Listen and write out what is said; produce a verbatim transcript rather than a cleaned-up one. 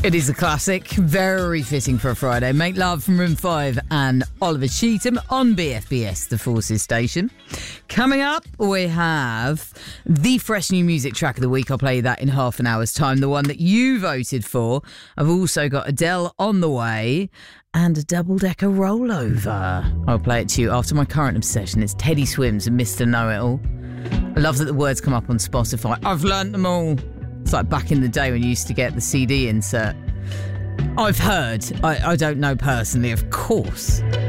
It is a classic, very fitting for a Friday. Make Love from Room five and Oliver Cheetham on B F B S, the Forces station. Coming up, we have the fresh new music track of the week. I'll play that in half an hour's time, the one that you voted for. I've also got Adele on the way and a double-decker rollover. I'll play it to you after my current obsession. It's Teddy Swims and Mister Know-It-All. I love that the words come up on Spotify. I've learnt them all. It's like back in the day when you used to get the C D insert. I've heard. I, I don't know personally, of course.